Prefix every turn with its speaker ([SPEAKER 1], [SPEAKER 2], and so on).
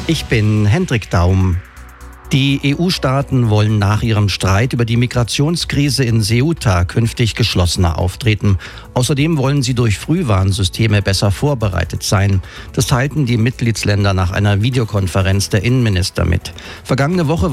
[SPEAKER 1] Ich bin Hendrik Daum. Die EU-Staaten wollen nach ihrem Streit über die Migrationskrise in Ceuta künftig geschlossener auftreten. Außerdem wollen sie durch Frühwarnsysteme besser vorbereitet sein. Das teilten die Mitgliedsländer nach einer Videokonferenz der Innenminister mit. Vergangene Woche